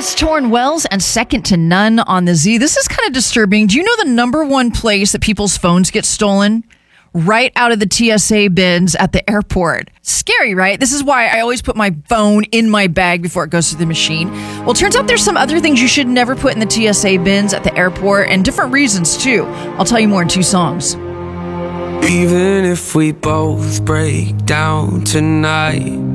It's Torrin Wells and Second to None on the Z. This is kind of disturbing. Do you know the number one place that people's phones get stolen? Right out of the TSA bins at the airport. Scary, right? This is why I always put my phone in my bag before it goes through the machine. Well, it turns out there's some other things you should never put in the TSA bins at the airport, and different reasons too. I'll tell you more in 2 songs. Even if we both break down tonight,